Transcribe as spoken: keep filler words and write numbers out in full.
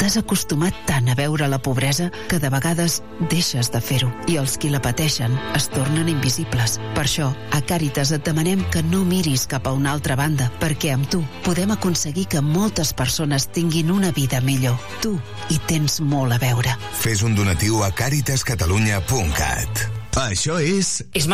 T'has acostumat tant a veure la pobresa que de vegades deixes de fer-ho i els qui la pateixen es tornen invisibles. Per això, a Càritas et demanem que no miris cap a una altra banda, perquè amb tu podem aconseguir que moltes persones tinguin una vida millor. Tu hi tens molt a veure. Fes un donatiu a càritas catalunya punt cat. Això és...